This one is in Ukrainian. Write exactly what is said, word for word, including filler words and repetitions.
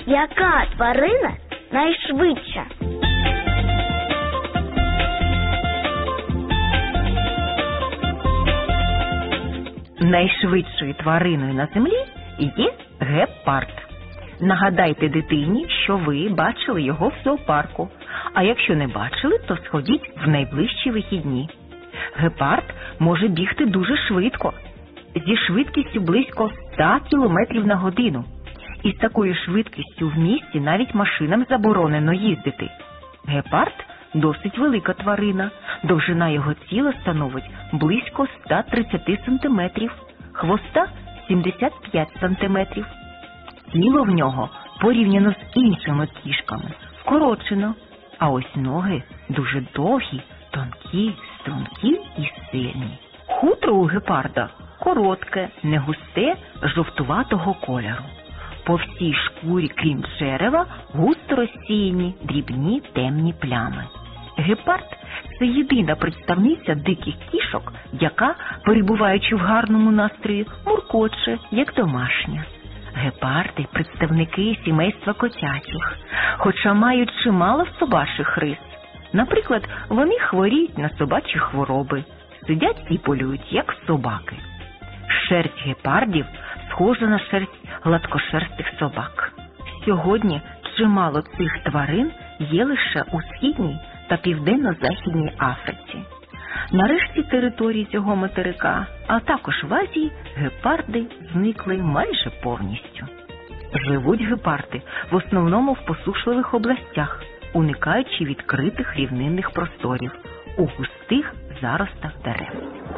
Яка тварина найшвидша? Найшвидшою твариною на землі є гепард. Нагадайте дитині, що ви бачили його в зоопарку, а якщо не бачили, то сходіть в найближчі вихідні. Гепард може бігти дуже швидко, зі швидкістю близько ста кілометрів на годину. І з такою швидкістю в місті навіть машинам заборонено їздити. Гепард – досить велика тварина, довжина його тіла становить близько ста тридцяти сантиметрів, хвоста – сімдесят п'ять сантиметрів. Тіло в нього, порівняно з іншими кішками, вкорочено, а ось ноги дуже довгі, тонкі, стрункі і сильні. Хутро у гепарда коротке, негусте, жовтуватого кольору. По всій шкурі, крім черева, густо розсіяні дрібні темні плями. Гепард – це єдина представниця диких кішок, яка, перебуваючи в гарному настрої, муркоче, як домашня. Гепарди – представники сімейства котячих, хоча мають чимало собачих рис. Наприклад, вони хворіють на собачі хвороби, сидять і полюють, як собаки. Шерсть гепардів схожа на шерсть гладкошерстих собак. Сьогодні чимало цих тварин є лише у Східній та Південно-Західній Африці. На решті території цього материка, а також в Азії, гепарди зникли майже повністю. Живуть гепарди в основному в посушливих областях, уникаючи відкритих рівнинних просторів, у густих заростах дерев.